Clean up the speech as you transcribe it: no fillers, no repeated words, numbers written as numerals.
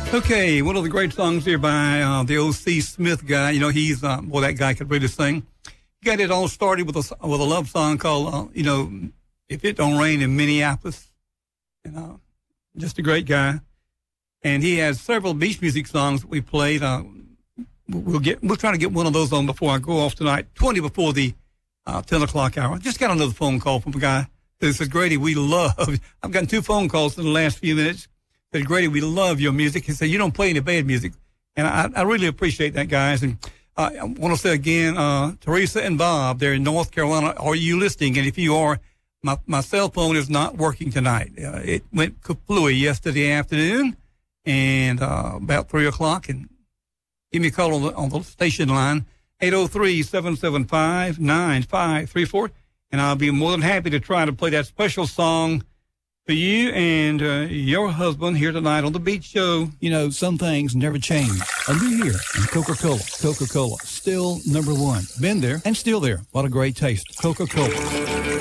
Okay, one of the great songs here by the O.C. Smith guy. You know, he's, boy, that guy could really sing. He got it all started with a love song called, If It Don't Rain in Minneapolis. And just a great guy. And he has several beach music songs that we played. We'll try to get one of those on before I go off tonight, 20 before the 10 o'clock hour. Just got another phone call from a guy that says, Grady, we love, I've gotten 2 phone calls in the last few minutes. Said, Grady, we love your music. He said, you don't play any bad music. And I really appreciate that, guys. And I want to say again, Teresa and Bob, they're in North Carolina. Are you listening? And if you are, my cell phone is not working tonight. It went kaplooey yesterday afternoon and about 3 o'clock. And give me a call on the station line, 803-775-9534. And I'll be more than happy to try to play that special song for you and your husband here tonight on the Beach Show. You know, some things never change. A new year and Coca-Cola. Coca-Cola, still number one. Been there and still there. What a great taste. Coca-Cola.